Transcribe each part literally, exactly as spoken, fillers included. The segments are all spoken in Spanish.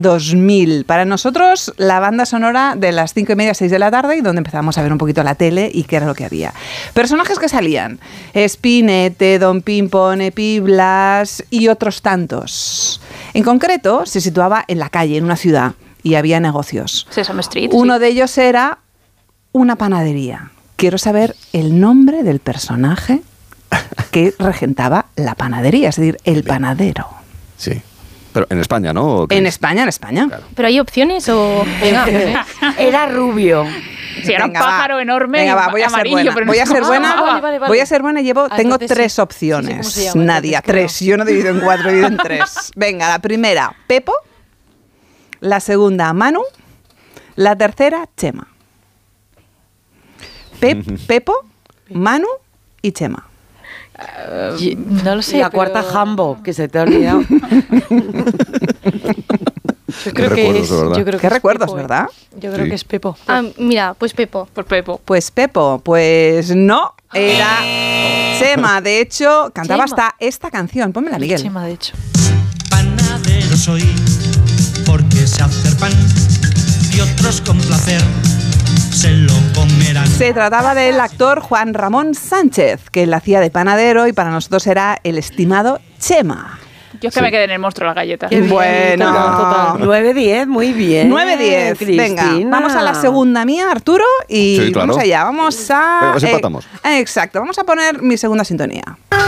dos mil. Para nosotros, la banda sonora de las cinco y media, seis de la tarde, y donde empezamos a ver un poquito la tele y qué era lo que había. Personajes que salían: Spinete, Don Pimpón, Epi Blas y otros tantos. En concreto, se situaba en la calle, en una ciudad, y había negocios. Sesame Street. Uno sí. de ellos era una panadería. Quiero saber el nombre del personaje que regentaba la panadería, es decir, el panadero. Sí. Pero en España, ¿no? En España, en España. Claro. ¿Pero hay opciones o...? Venga. Era rubio. Sí, era Venga, un pájaro va. enorme. Venga, va, voy a ser amarillo, buena. pero no Voy a se ser buena. llamaba. Ah, vale, vale, vale. Voy a ser buena y llevo, Ah, tengo entonces tres sí. opciones. Sí, sí, ¿cómo se llama? Nadia, Entonces, tres. Yo no he dividido en cuatro, he dividido en tres. Venga, la primera, Pepo. La segunda, Manu. La tercera, Chema. Pep, Pepo, Manu y Chema. Y- no lo sé. La pero- cuarta Jambo, que se te ha olvidado. Yo creo Qué que recuerdos, es. de verdad. Yo creo que Qué es recuerdos, Pepo, ¿eh? ¿verdad? Yo creo Sí. que es Pepo. Ah, mira, pues Pepo. Por Pepo. Pues Pepo, pues no, era Chema. De hecho, cantaba Chema. hasta esta canción. Pónmela, El Miguel. Chema, de hecho. Panadero soy, porque sé hacer pan, y otros con placer se lo comerán. Se trataba del actor Juan Ramón Sánchez, que él hacía de panadero y para nosotros era el estimado Chema. Yo es que Sí. me quedé en el monstruo de la galleta. Qué bueno. total, total. nueve diez, muy bien. nueve diez. Venga, Cristina. vamos a la segunda mía, Arturo, y Sí, claro. vamos allá. Vamos a... Venga, pues empatamos. eh, exacto, vamos a poner mi segunda sintonía.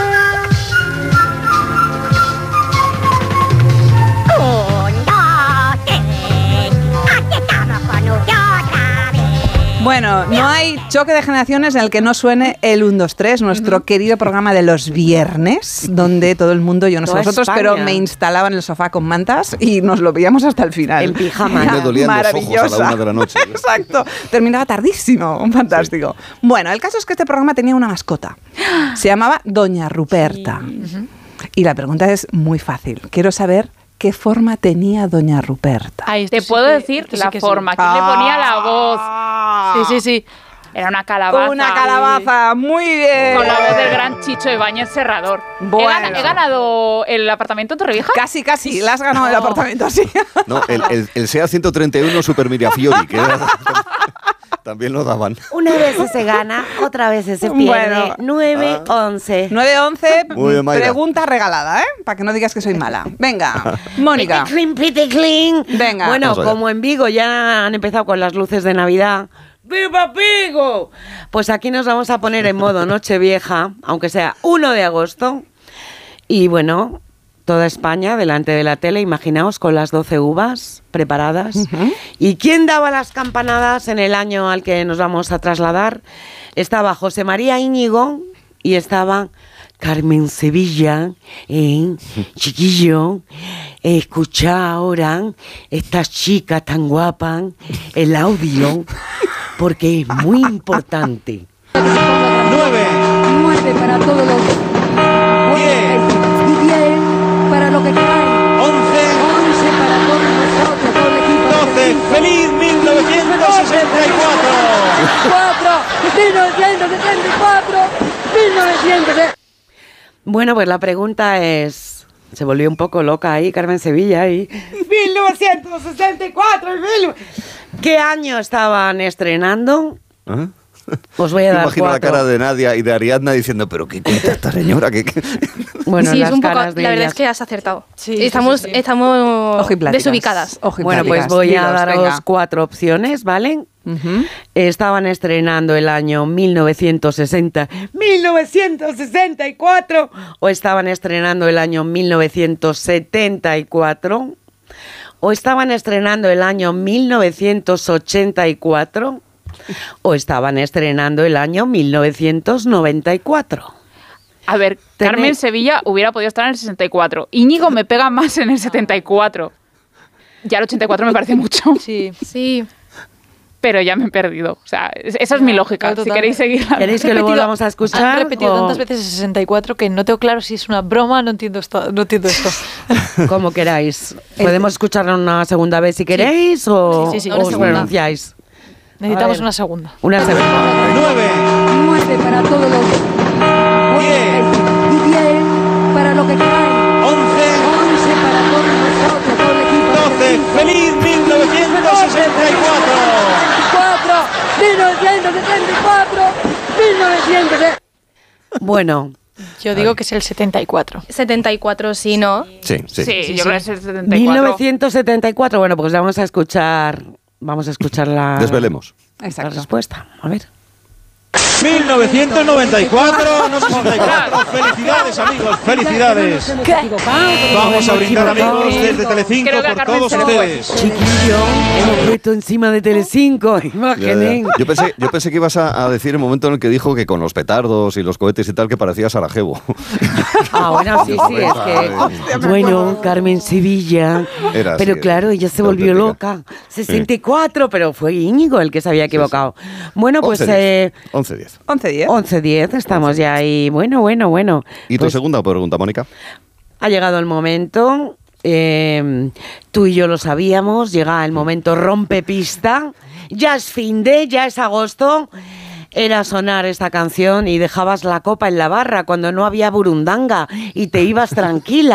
Bueno, no hay choque de generaciones en el que no suene el uno, dos, tres, nuestro querido programa de los viernes, donde todo el mundo, yo no sé Toda vosotros, España. pero me instalaba en el sofá con mantas y nos lo veíamos hasta el final. En pijama. Era Me dolían los ojos a la maravillosa. una de la noche. Exacto, terminaba tardísimo, fantástico. Bueno, el caso es que este programa tenía una mascota, se llamaba Doña Ruperta. Y la pregunta es muy fácil, quiero saber qué forma tenía Doña Ruperta. Ay, esto Te sí puedo que- decir esto sí la que sí. Ah. forma. ¿Quién le ponía la voz? Sí, sí, sí. Era una calabaza. Una calabaza, muy bien. Con la voz del gran Chicho Ibáñez Serrador. Bueno. He, gana- he ganado el apartamento en Torrevieja. Casi, casi, la has ganado el No. apartamento así. No, el, el, el SEA ciento treinta y uno Super Mirafiori, que era- también lo daban. Una vez se gana, otra vez se pierde. Bueno. nueve once. nueve once, Muy bien, Mayra. pregunta regalada, ¿eh? Para que no digas que soy mala. Venga, Mónica. Clean, pretty clean. Venga. Bueno, Vamos allá. como en Vigo ya han empezado con las luces de Navidad. ¡Viva Vigo! Pues aquí nos vamos a poner en modo Nochevieja, aunque sea uno de agosto. Y bueno, toda España delante de la tele, imaginaos, con las doce uvas preparadas. ¿Y quién daba las campanadas en el año al que nos vamos a trasladar? Estaba José María Íñigo y estaba Carmen Sevilla, ¿eh? Chiquillo, escucha ahora esta chica tan guapa, el audio, porque es muy importante. Nueve, Nueve para todos los diez, y diez para lo que queráis. once, Once para todos nosotros, todo el equipo. doce. ¡Feliz mil novecientos sesenta y cuatro! Cuatro, mil novecientos setenta y cuatro, mil novecientos. Bueno, pues la pregunta es... Se volvió un poco loca ahí, Carmen Sevilla, ahí. mil novecientos sesenta y cuatro, mil... ¿Qué año estaban estrenando? ¿Ah? Os voy a Me dar imagino la cuatro. cara de Nadia y de Ariadna diciendo, pero ¿qué cuenta esta señora? ¿Qué, qué? Bueno, sí, las es un poco. La caras de verdad ellas. es que has acertado. Sí, sí, estamos sí, sí. estamos Ojipláticas. desubicadas. Ojipláticas. Bueno, pues voy a Dilos, daros venga. cuatro opciones, ¿vale? Ujú. Estaban estrenando el año mil novecientos sesenta, mil novecientos sesenta y cuatro, o estaban estrenando el año mil novecientos setenta y cuatro, o estaban estrenando el año mil novecientos ochenta y cuatro, o estaban estrenando el año mil novecientos noventa y cuatro. A ver, Tenéis- Carmen Sevilla hubiera podido estar en el sesenta y cuatro. Íñigo me pega más en el setenta y cuatro. Ya el ochenta y cuatro me parece mucho. Sí. Sí. Pero ya me he perdido. O sea, es- esa es mi lógica. Total. Si queréis seguir. ¿Queréis que lo Repetido- volvamos a escuchar? Han repetido o- tantas veces el sesenta y cuatro que no tengo claro si es una broma, no entiendo esto. No entiendo esto. Como queráis. Podemos escucharlo una segunda vez si queréis o, Sí, sí, sí, o una os segunda. pronunciáis. Necesitamos A ver. una segunda. Una segunda. nueve, Nueve para todos los diez, y diez para lo que queráis. once, Once para todos nosotros, todo el equipo. doce. José, feliz mil novecientos sesenta y cuatro. mil novecientos setenta y cuatro, mil novecientos. Bueno, Yo digo que es el setenta y cuatro. setenta y cuatro, sí, ¿no? Sí, sí. Sí, Sí, yo sí. creo que es el setenta y mil cuatro. novecientos setenta y cuatro. Bueno, pues vamos a escuchar, vamos a escuchar la, Desvelemos. la Exacto. respuesta. A ver. mil novecientos noventa y cuatro, no sesenta y cuatro. Felicidades, amigos, felicidades. Vamos a brindar, amigos, desde Telecinco Creo que a por Carmen todos se le fue. ustedes. Chiquillo, hemos puesto encima de Telecinco Ya, imágenes. ya. Yo, pensé, yo pensé que ibas a, a decir el momento en el que dijo que con los petardos y los cohetes y tal que parecía Sarajevo. Ah, bueno, sí, sí, es que... Bueno, Carmen Sevilla. Era Pero así, claro, ella se la volvió auténtica. loca. sesenta y cuatro, pero fue Íñigo el que se había equivocado. Bueno, pues... eh, once diez. once diez. once diez, estamos ya ahí. Bueno, bueno, bueno. ¿Y tu Pues segunda pregunta, Mónica? ha llegado el momento. eh, tú y yo lo sabíamos. Llega el momento rompepista. Ya es fin de, ya es agosto. Era sonar esta canción y dejabas la copa en la barra cuando no había burundanga y te ibas tranquila.